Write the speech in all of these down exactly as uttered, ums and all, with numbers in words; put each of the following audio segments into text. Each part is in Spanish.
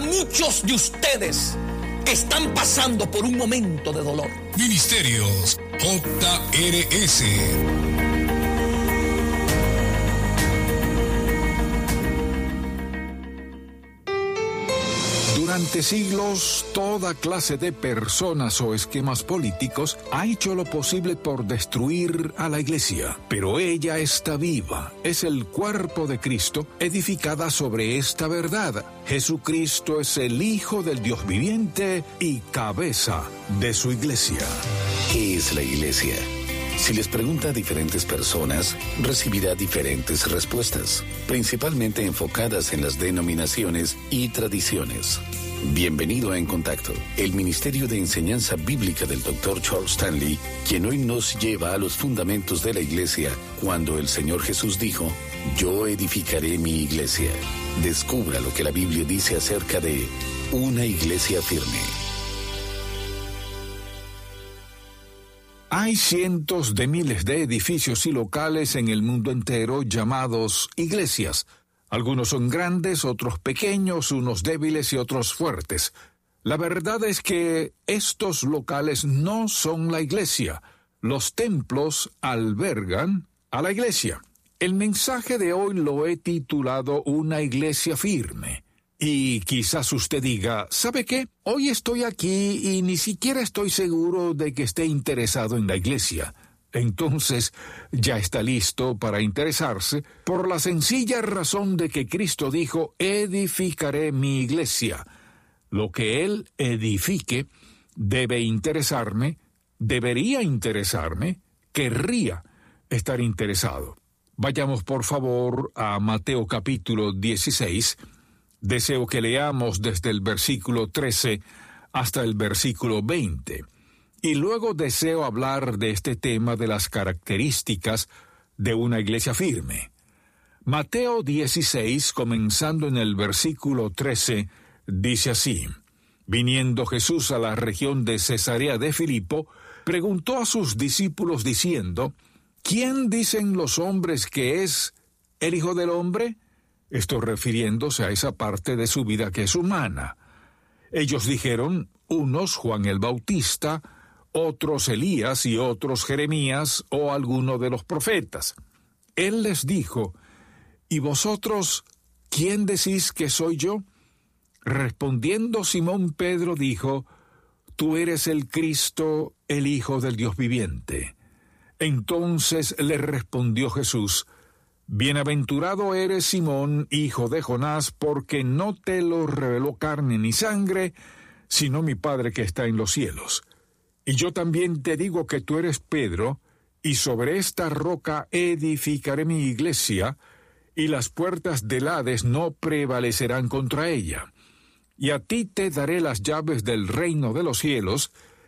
muchos de ustedes están pasando por un momento de dolor. Ministerios J R S. Durante siglos, toda clase de personas o esquemas políticos ha hecho lo posible por destruir a la Iglesia. Pero ella está viva. Es el cuerpo de Cristo, edificada sobre esta verdad. Jesucristo es el Hijo del Dios viviente y cabeza de su Iglesia. ¿Qué es la Iglesia? Si les pregunta a diferentes personas, recibirá diferentes respuestas, principalmente enfocadas en las denominaciones y tradiciones. Bienvenido a En Contacto, el Ministerio de Enseñanza Bíblica del doctor Charles Stanley, quien hoy nos lleva a los fundamentos de la Iglesia cuando el Señor Jesús dijo: yo edificaré mi iglesia. Descubra lo que la Biblia dice acerca de una iglesia firme. Hay cientos de miles de edificios y locales en el mundo entero llamados iglesias. Algunos son grandes, otros pequeños, unos débiles y otros fuertes. La verdad es que estos locales no son la iglesia. Los templos albergan a la iglesia. El mensaje de hoy lo he titulado Una iglesia firme. Y quizás usted diga, ¿sabe qué? Hoy estoy aquí y ni siquiera estoy seguro de que esté interesado en la iglesia. Entonces, ya está listo para interesarse por la sencilla razón de que Cristo dijo, edificaré mi iglesia. Lo que Él edifique debe interesarme, debería interesarme, querría estar interesado. Vayamos por favor a Mateo capítulo dieciséis. Deseo que leamos desde el versículo trece hasta el versículo veinte. Y luego deseo hablar de este tema de las características de una iglesia firme. Mateo dieciséis, comenzando en el versículo trece, dice así: Viniendo Jesús a la región de Cesarea de Filipo, preguntó a sus discípulos diciendo: ¿Quién dicen los hombres que es el Hijo del Hombre? Esto refiriéndose a esa parte de su vida que es humana. Ellos dijeron, unos Juan el Bautista, otros Elías y otros Jeremías o alguno de los profetas. Él les dijo, ¿y vosotros quién decís que soy yo? Respondiendo Simón Pedro dijo, tú eres el Cristo, el Hijo del Dios viviente. Entonces le respondió Jesús, Bienaventurado eres Simón, hijo de Jonás, porque no te lo reveló carne ni sangre, sino mi Padre que está en los cielos. Y yo también te digo que tú eres Pedro, y sobre esta roca edificaré mi iglesia, y las puertas del Hades no prevalecerán contra ella. Y a ti te daré las llaves del reino de los cielos,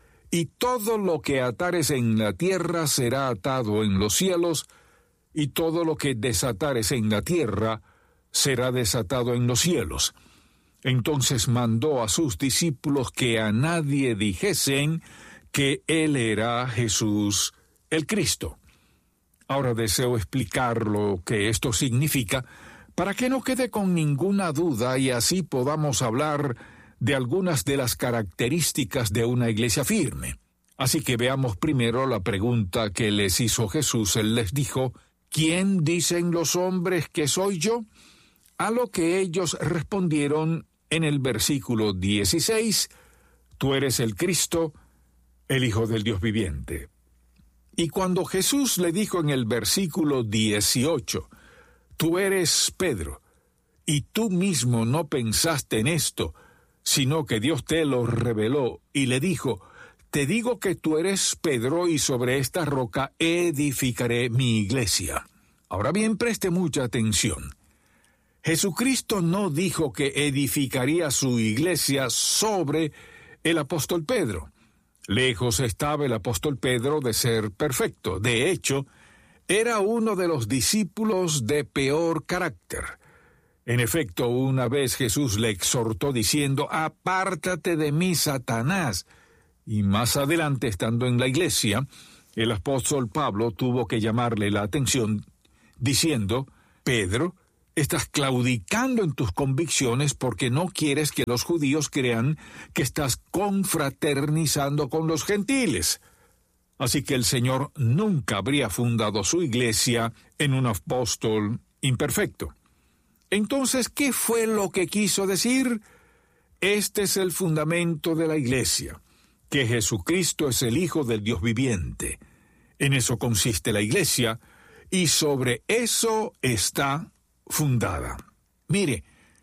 y todo lo que atares en la tierra será atado en los cielos, y todo lo que desatares en la tierra será desatado en los cielos. Entonces mandó a sus discípulos que a nadie dijesen que él era Jesús el Cristo. Ahora deseo explicar lo que esto significa para que no quede con ninguna duda y así podamos hablar de algunas de las características de una iglesia firme. Así que veamos primero la pregunta que les hizo Jesús. Él les dijo, ¿quién dicen los hombres que soy yo? A lo que ellos respondieron en el versículo dieciséis, tú eres el Cristo, el Hijo del Dios viviente. Y cuando Jesús le dijo en el versículo dieciocho, tú eres Pedro, y tú mismo no pensaste en esto, sino que Dios te lo reveló, y le dijo, te digo que tú eres Pedro, y sobre esta roca edificaré mi iglesia. Ahora bien, preste mucha atención. Jesucristo no dijo que edificaría su iglesia sobre el apóstol Pedro. Lejos estaba el apóstol Pedro de ser perfecto. De hecho, era uno de los discípulos de peor carácter. En efecto, una vez Jesús le exhortó diciendo, apártate de mí, Satanás. Y más adelante, estando en la iglesia, el apóstol Pablo tuvo que llamarle la atención, diciendo, Pedro, Estás claudicando en tus convicciones porque no quieres que los judíos crean que estás confraternizando con los gentiles. Así que el Señor nunca habría fundado su iglesia en un apóstol imperfecto. Entonces, ¿qué fue lo que quiso decir? Este es el fundamento de la iglesia, que Jesucristo es el Hijo del Dios viviente. En eso consiste la iglesia, y sobre eso está fundada. Mire,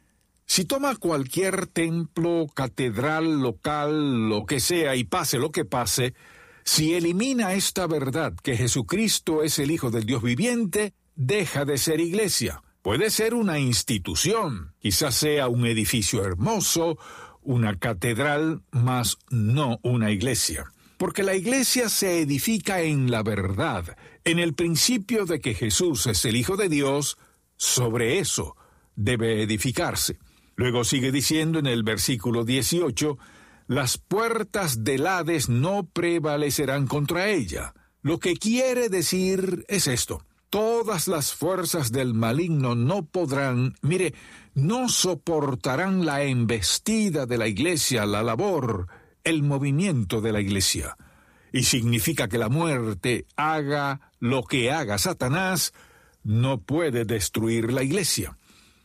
si toma cualquier templo, catedral, local, lo que sea, y pase lo que pase, si elimina esta verdad que Jesucristo es el Hijo del Dios viviente, deja de ser iglesia. Puede ser una institución, quizás sea un edificio hermoso, una catedral, mas no una iglesia. Porque la iglesia se edifica en la verdad, en el principio de que Jesús es el Hijo de Dios. Sobre eso debe edificarse. Luego sigue diciendo en el versículo dieciocho, las puertas del Hades no prevalecerán contra ella. Lo que quiere decir es esto: todas las fuerzas del maligno no podrán, mire, no soportarán la embestida de la iglesia, la labor, el movimiento de la iglesia. Y significa que la muerte, haga lo que haga Satanás, no puede destruir la iglesia.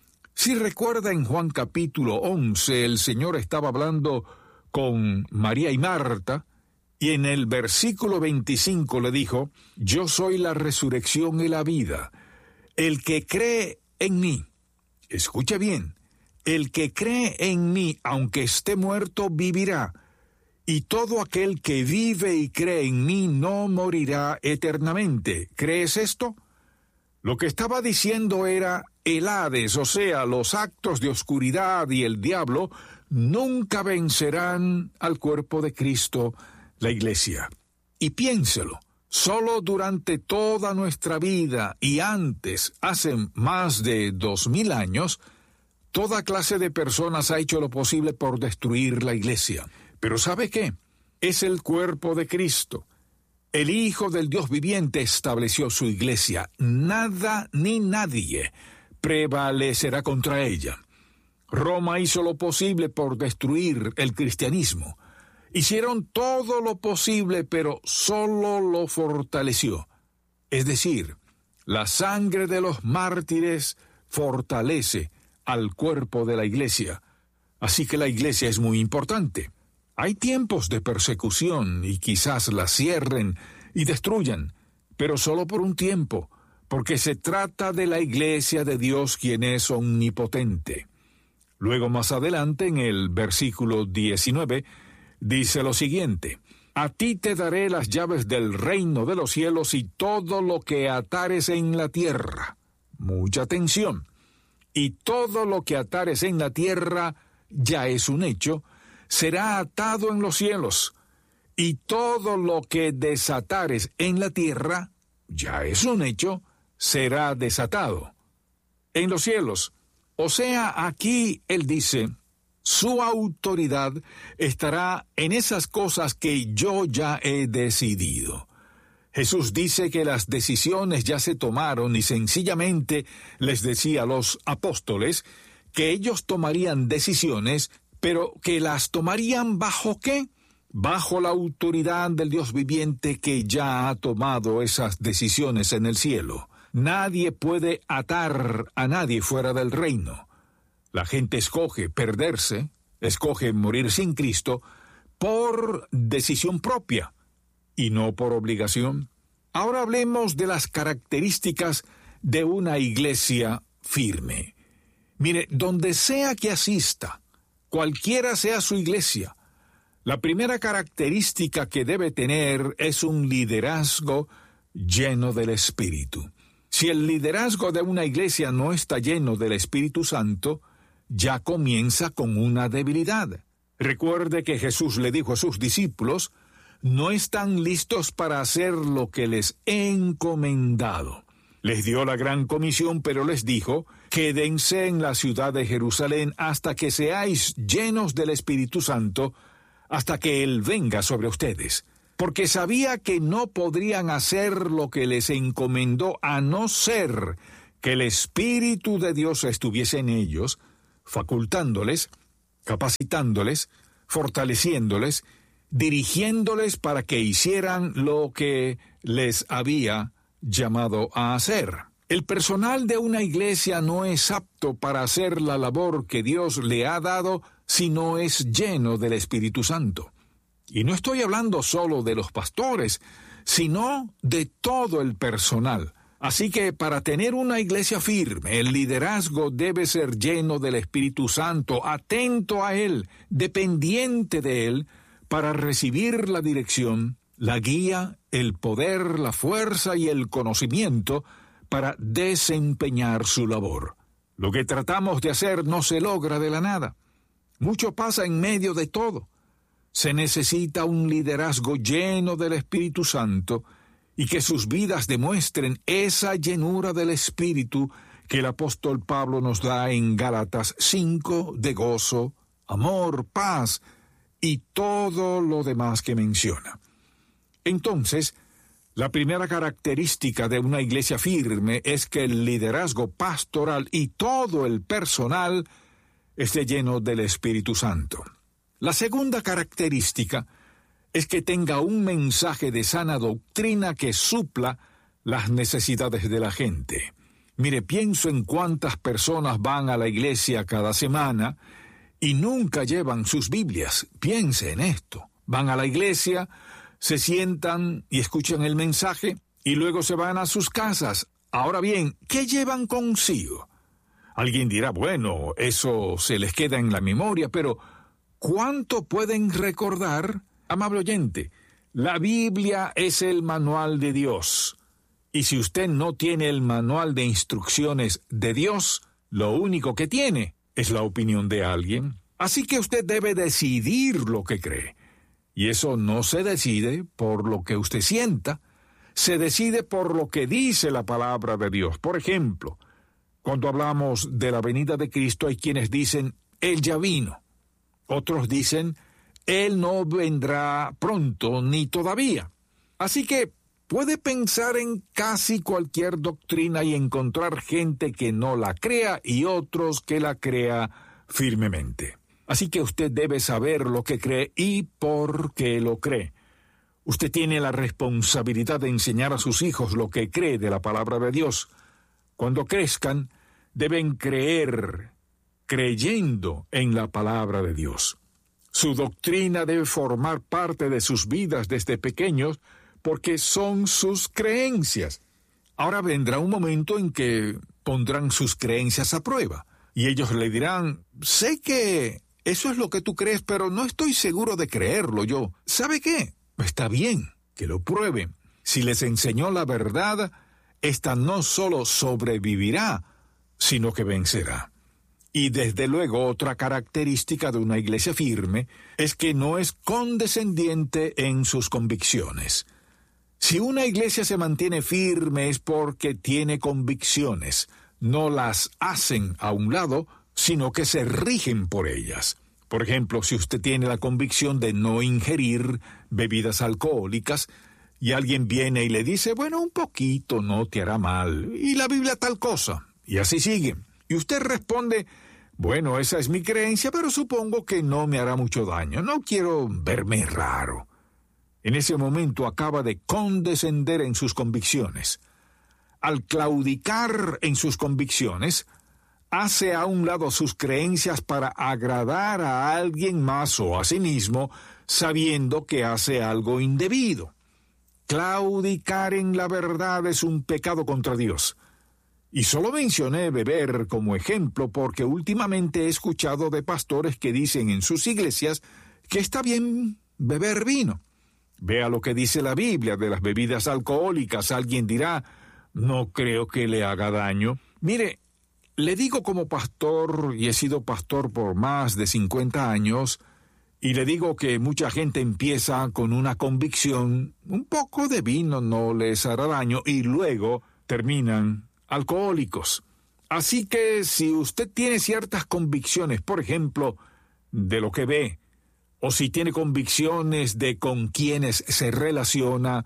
Si recuerda, en Juan capítulo once, el Señor estaba hablando con María y Marta, y en el versículo veinticinco le dijo, yo soy la resurrección y la vida. El que cree en mí, escuche bien, el que cree en mí, aunque esté muerto, vivirá. Y todo aquel que vive y cree en mí no morirá eternamente. ¿Crees esto? Lo que estaba diciendo era, el Hades, o sea, los actos de oscuridad y el diablo, nunca vencerán al cuerpo de Cristo, la iglesia. Y piénselo, solo durante toda nuestra vida y antes, hace más de dos mil años, toda clase de personas ha hecho lo posible por destruir la iglesia. Pero ¿sabe qué? Es el cuerpo de Cristo. El Hijo del Dios viviente estableció su iglesia. Nada ni nadie prevalecerá contra ella. Roma hizo lo posible por destruir el cristianismo. Hicieron todo lo posible, pero solo lo fortaleció. Es decir, la sangre de los mártires fortalece al cuerpo de la iglesia. Así que la iglesia es muy importante. Hay tiempos de persecución y quizás la cierren y destruyan, pero solo por un tiempo, porque se trata de la iglesia de Dios, quien es omnipotente. Luego, más adelante, en el versículo diecinueve, dice lo siguiente: a ti te daré las llaves del reino de los cielos y todo lo que atares en la tierra. Mucha atención. Y todo lo que atares en la tierra, ya es un hecho, será atado en los cielos, y todo lo que desatares en la tierra, ya es un hecho, será desatado en los cielos. O sea, aquí él dice, su autoridad estará en esas cosas que yo ya he decidido. Jesús dice que las decisiones ya se tomaron y sencillamente les decía a los apóstoles que ellos tomarían decisiones, pero que las tomarían ¿bajo qué? Bajo la autoridad del Dios viviente que ya ha tomado esas decisiones en el cielo. Nadie puede atar a nadie fuera del reino. La gente escoge perderse, escoge morir sin Cristo por decisión propia y no por obligación. Ahora hablemos de las características de una iglesia firme. Mire, donde sea que asista, cualquiera sea su iglesia, la primera característica que debe tener es un liderazgo lleno del Espíritu. Si el liderazgo de una iglesia no está lleno del Espíritu Santo, ya comienza con una debilidad. Recuerde que Jesús le dijo a sus discípulos, no están listos para hacer lo que les he encomendado. Les dio la gran comisión, pero les dijo, quédense en la ciudad de Jerusalén hasta que seáis llenos del Espíritu Santo, hasta que Él venga sobre ustedes. Porque sabía que no podrían hacer lo que les encomendó a no ser que el Espíritu de Dios estuviese en ellos, facultándoles, capacitándoles, fortaleciéndoles, dirigiéndoles para que hicieran lo que les había llamado a hacer. El personal de una iglesia no es apto para hacer la labor que Dios le ha dado si no es lleno del Espíritu Santo. Y no estoy hablando solo de los pastores, sino de todo el personal. Así que para tener una iglesia firme, el liderazgo debe ser lleno del Espíritu Santo, atento a Él, dependiente de Él, para recibir la dirección, la guía, el poder, la fuerza y el conocimiento para desempeñar su labor. Lo que tratamos de hacer no se logra de la nada. Mucho pasa en medio de todo. Se necesita un liderazgo lleno del Espíritu Santo y que sus vidas demuestren esa llenura del Espíritu que el apóstol Pablo nos da en Gálatas cinco, de gozo, amor, paz y todo lo demás que menciona. Entonces, la primera característica de una iglesia firme es que el liderazgo pastoral y todo el personal esté lleno del Espíritu Santo. La segunda característica es que tenga un mensaje de sana doctrina que supla las necesidades de la gente. Mire, pienso en cuántas personas van a la iglesia cada semana y nunca llevan sus Biblias. Piense en esto. Van a la iglesia, se sientan y escuchan el mensaje y luego se van a sus casas. Ahora bien, ¿qué llevan consigo? Alguien dirá, bueno, eso se les queda en la memoria, pero ¿cuánto pueden recordar? Amable oyente, la Biblia es el manual de Dios. Y si usted no tiene el manual de instrucciones de Dios, lo único que tiene es la opinión de alguien. Así que usted debe decidir lo que cree. Y eso no se decide por lo que usted sienta, se decide por lo que dice la palabra de Dios. Por ejemplo, cuando hablamos de la venida de Cristo, hay quienes dicen, Él ya vino. Otros dicen, Él no vendrá pronto ni todavía. Así que puede pensar en casi cualquier doctrina y encontrar gente que no la crea y otros que la crea firmemente. Así que usted debe saber lo que cree y por qué lo cree. Usted tiene la responsabilidad de enseñar a sus hijos lo que cree de la palabra de Dios. Cuando crezcan, deben creer, creyendo en la palabra de Dios. Su doctrina debe formar parte de sus vidas desde pequeños porque son sus creencias. Ahora vendrá un momento en que pondrán sus creencias a prueba y ellos le dirán, sé que eso es lo que tú crees, pero no estoy seguro de creerlo yo. ¿Sabe qué? Está bien que lo prueben. Si les enseñó la verdad, ésta no solo sobrevivirá, sino que vencerá. Y desde luego otra característica de una iglesia firme es que no es condescendiente en sus convicciones. Si una iglesia se mantiene firme es porque tiene convicciones, no las hacen a un lado, sino que se rigen por ellas. Por ejemplo, si usted tiene la convicción de no ingerir bebidas alcohólicas y alguien viene y le dice, bueno, un poquito no te hará mal, y la Biblia tal cosa, y así sigue. Y usted responde, bueno, esa es mi creencia, pero supongo que no me hará mucho daño. No quiero verme raro. En ese momento acaba de condescender en sus convicciones. Al claudicar en sus convicciones, hace a un lado sus creencias para agradar a alguien más o a sí mismo, sabiendo que hace algo indebido. Claudicar en la verdad es un pecado contra Dios. Y solo mencioné beber como ejemplo porque últimamente he escuchado de pastores que dicen en sus iglesias que está bien beber vino. Vea lo que dice la Biblia de las bebidas alcohólicas. Alguien dirá, no creo que le haga daño. Mire, le digo como pastor, y he sido pastor por más de cincuenta años, y le digo que mucha gente empieza con una convicción, un poco de vino no les hará daño, y luego terminan alcohólicos. Así que si usted tiene ciertas convicciones, por ejemplo, de lo que ve, o si tiene convicciones de con quienes se relaciona,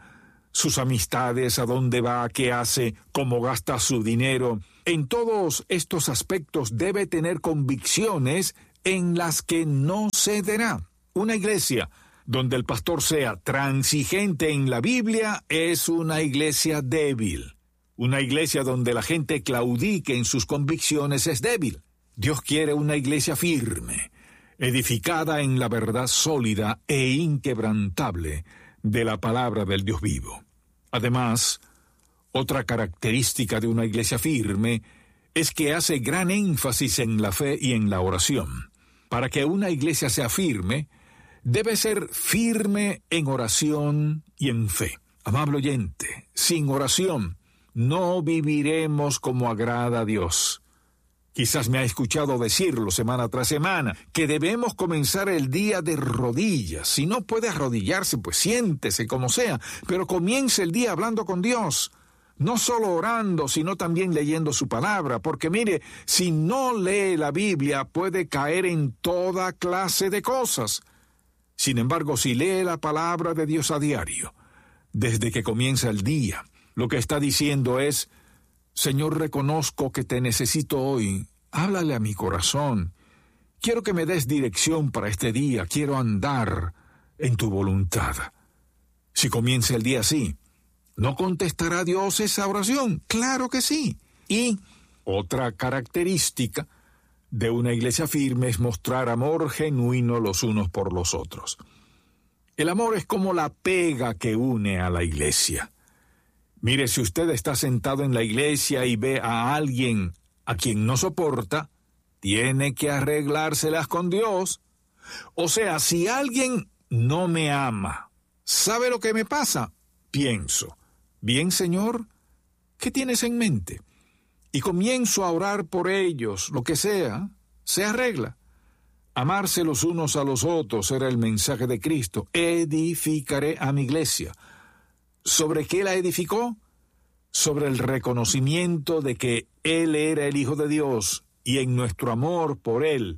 sus amistades, a dónde va, qué hace, cómo gasta su dinero. En todos estos aspectos debe tener convicciones en las que no cederá. Una iglesia donde el pastor sea transigente en la Biblia es una iglesia débil. Una iglesia donde la gente claudique en sus convicciones es débil. Dios quiere una iglesia firme, edificada en la verdad sólida e inquebrantable de la palabra del Dios vivo. Además, otra característica de una iglesia firme es que hace gran énfasis en la fe y en la oración. Para que una iglesia sea firme, debe ser firme en oración y en fe. Amable oyente, sin oración no viviremos como agrada a Dios. Quizás me ha escuchado decirlo semana tras semana, que debemos comenzar el día de rodillas. Si no puede arrodillarse, pues siéntese como sea, pero comience el día hablando con Dios. No solo orando, sino también leyendo su palabra, porque mire, si no lee la Biblia puede caer en toda clase de cosas. Sin embargo, si lee la palabra de Dios a diario, desde que comienza el día, lo que está diciendo es: Señor, reconozco que te necesito hoy. Háblale a mi corazón. Quiero que me des dirección para este día. Quiero andar en tu voluntad. Si comienza el día así, ¿no contestará Dios esa oración? Claro que sí. Y otra característica de una iglesia firme es mostrar amor genuino los unos por los otros. El amor es como la pega que une a la iglesia. Mire, si usted está sentado en la iglesia y ve a alguien a quien no soporta, tiene que arreglárselas con Dios. O sea, si alguien no me ama, ¿sabe lo que me pasa? Pienso: bien, Señor, ¿qué tienes en mente? Y comienzo a orar por ellos, lo que sea, se arregla. Amarse los unos a los otros era el mensaje de Cristo. Edificaré a mi iglesia. ¿Sobre qué la edificó? Sobre el reconocimiento de que Él era el Hijo de Dios y en nuestro amor por Él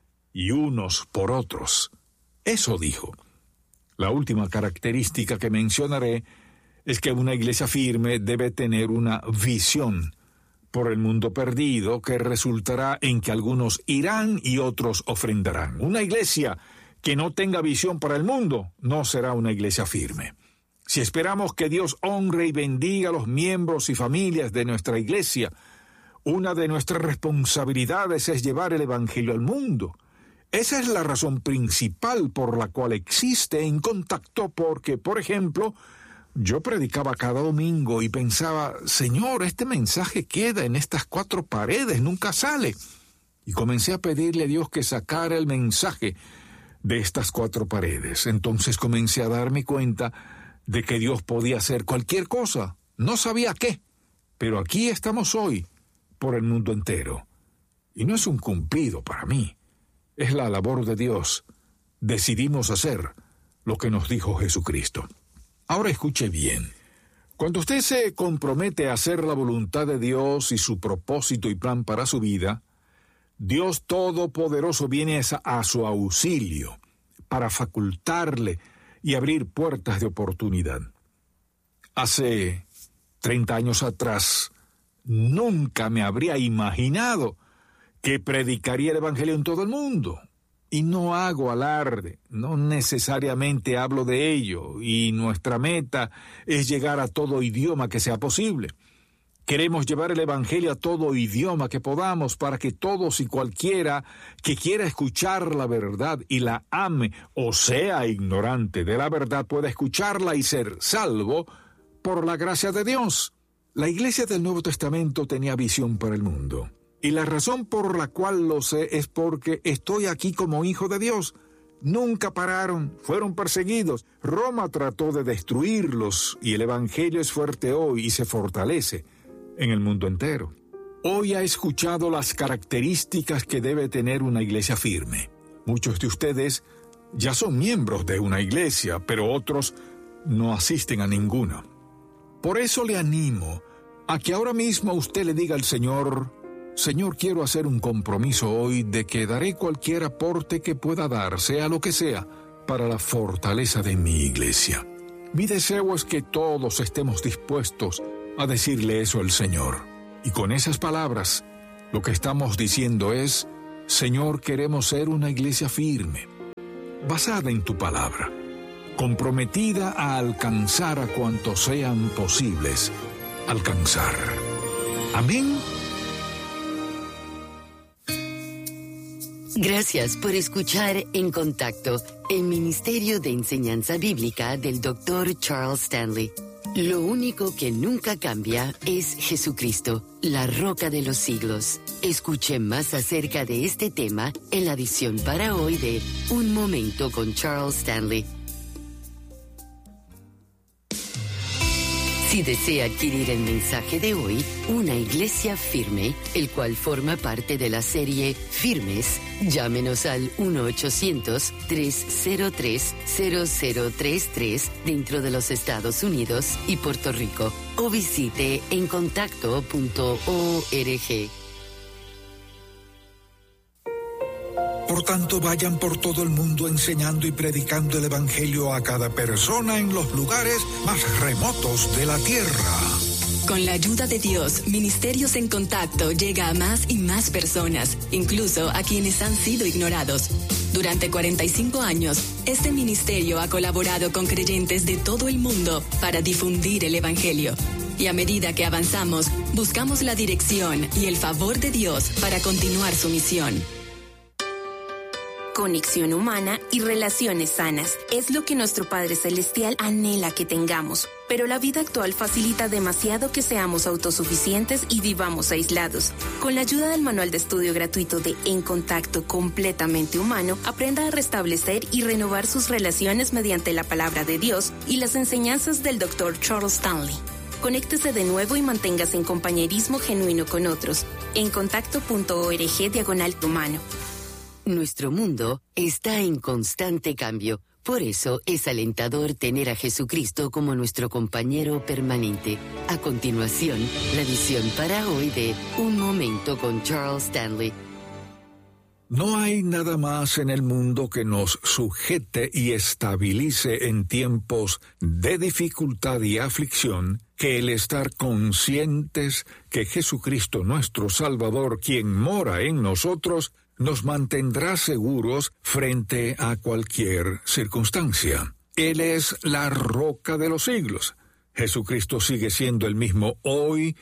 y unos por otros. Eso dijo. La última característica que mencionaré es que una iglesia firme debe tener una visión por el mundo perdido que resultará en que algunos irán y otros ofrendarán. Una iglesia que no tenga visión para el mundo no será una iglesia firme. Si esperamos que Dios honre y bendiga a los miembros y familias de nuestra iglesia, una de nuestras responsabilidades es llevar el Evangelio al mundo. Esa es la razón principal por la cual existe En Contacto, porque, por ejemplo, yo predicaba cada domingo y pensaba: Señor, este mensaje queda en estas cuatro paredes, nunca sale. Y comencé a pedirle a Dios que sacara el mensaje de estas cuatro paredes. Entonces comencé a darme cuenta de que Dios podía hacer cualquier cosa. No sabía qué, pero aquí estamos hoy por el mundo entero. Y no es un cumplido para mí, es la labor de Dios. Decidimos hacer lo que nos dijo Jesucristo. Ahora escuche bien. Cuando usted se compromete a hacer la voluntad de Dios y su propósito y plan para su vida, Dios Todopoderoso viene a su auxilio para facultarle y abrir puertas de oportunidad. Hace treinta años atrás, nunca me habría imaginado que predicaría el Evangelio en todo el mundo. Y no hago alarde, no necesariamente hablo de ello, y nuestra meta es llegar a todo idioma que sea posible. Queremos llevar el Evangelio a todo idioma que podamos para que todos y cualquiera que quiera escuchar la verdad y la ame o sea ignorante de la verdad pueda escucharla y ser salvo por la gracia de Dios. La iglesia del Nuevo Testamento tenía visión para el mundo. Y la razón por la cual lo sé es porque estoy aquí como hijo de Dios. Nunca pararon, fueron perseguidos. Roma trató de destruirlos y el Evangelio es fuerte hoy y se fortalece en el mundo entero. Hoy ha escuchado las características que debe tener una iglesia firme. Muchos de ustedes ya son miembros de una iglesia, pero otros no asisten a ninguna. Por eso le animo a que ahora mismo usted le diga al Señor: Señor, quiero hacer un compromiso hoy de que daré cualquier aporte que pueda dar, sea lo que sea, para la fortaleza de mi iglesia. Mi deseo es que todos estemos dispuestos a decirle eso al Señor. Y con esas palabras, lo que estamos diciendo es: Señor, queremos ser una iglesia firme, basada en tu palabra, comprometida a alcanzar a cuantos sean posibles alcanzar. Amén. Gracias por escuchar En Contacto, el Ministerio de Enseñanza Bíblica del doctor Charles Stanley. Lo único que nunca cambia es Jesucristo, la roca de los siglos. Escuche más acerca de este tema en la edición para hoy de Un Momento con Charles Stanley. Si desea adquirir el mensaje de hoy, Una Iglesia Firme, el cual forma parte de la serie Firmes, llámenos al uno ochocientos, tres cero tres, cero cero tres tres dentro de los Estados Unidos y Puerto Rico, o visite en contacto punto org. Por tanto, vayan por todo el mundo enseñando y predicando el Evangelio a cada persona en los lugares más remotos de la tierra. Con la ayuda de Dios, Ministerios en Contacto llega a más y más personas, incluso a quienes han sido ignorados. Durante cuarenta y cinco años, este ministerio ha colaborado con creyentes de todo el mundo para difundir el Evangelio. Y a medida que avanzamos, buscamos la dirección y el favor de Dios para continuar su misión. Conexión humana y relaciones sanas es lo que nuestro Padre Celestial anhela que tengamos, pero la vida actual facilita demasiado que seamos autosuficientes y vivamos aislados. Con la ayuda del manual de estudio gratuito de En Contacto completamente humano, aprenda a restablecer y renovar sus relaciones mediante la palabra de Dios y las enseñanzas del doctor Charles Stanley. Conéctese de nuevo y manténgase en compañerismo genuino con otros. En contacto punto org diagonal humano. Nuestro mundo está en constante cambio. Por eso es alentador tener a Jesucristo como nuestro compañero permanente. A continuación, la edición para hoy de Un Momento con Charles Stanley. No hay nada más en el mundo que nos sujete y estabilice en tiempos de dificultad y aflicción que el estar conscientes que Jesucristo nuestro Salvador, quien mora en nosotros, nos mantendrá seguros frente a cualquier circunstancia. Él es la roca de los siglos. Jesucristo sigue siendo el mismo hoy,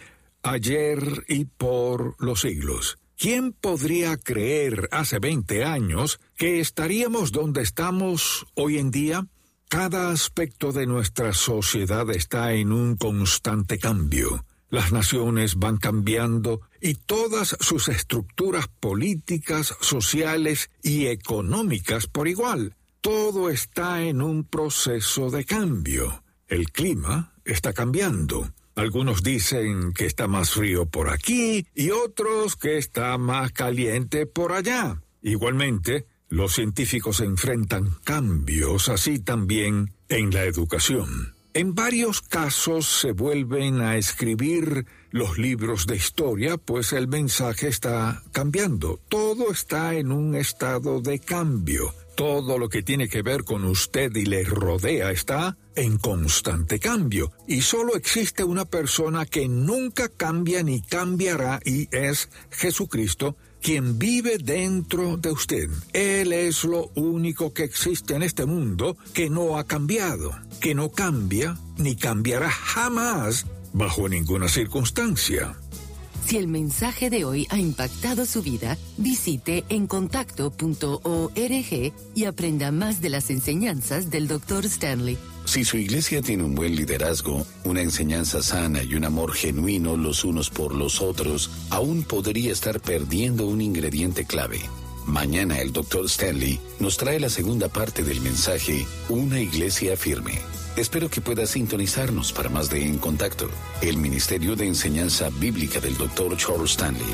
ayer y por los siglos. ¿Quién podría creer hace veinte años que estaríamos donde estamos hoy en día? Cada aspecto de nuestra sociedad está en un constante cambio. Las naciones van cambiando y todas sus estructuras políticas, sociales y económicas por igual. Todo está en un proceso de cambio. El clima está cambiando. Algunos dicen que está más frío por aquí y otros que está más caliente por allá. Igualmente, los científicos enfrentan cambios así también en la educación. En varios casos se vuelven a escribir los libros de historia, pues el mensaje está cambiando. Todo está en un estado de cambio. Todo lo que tiene que ver con usted y le rodea está en constante cambio. Y solo existe una persona que nunca cambia ni cambiará y es Jesucristo, quien vive dentro de usted. Él es lo único que existe en este mundo que no ha cambiado, que no cambia ni cambiará jamás bajo ninguna circunstancia. Si el mensaje de hoy ha impactado su vida, visite en contacto punto org y aprenda más de las enseñanzas del doctor Stanley. Si su iglesia tiene un buen liderazgo, una enseñanza sana y un amor genuino los unos por los otros, aún podría estar perdiendo un ingrediente clave. Mañana el doctor Stanley nos trae la segunda parte del mensaje, Una Iglesia Firme. Espero que pueda sintonizarnos para más de En Contacto, el Ministerio de Enseñanza Bíblica del doctor Charles Stanley.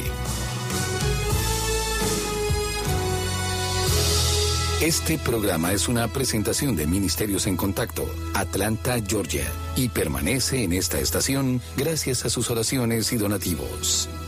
Este programa es una presentación de Ministerios en Contacto, Atlanta, Georgia, y permanece en esta estación gracias a sus oraciones y donativos.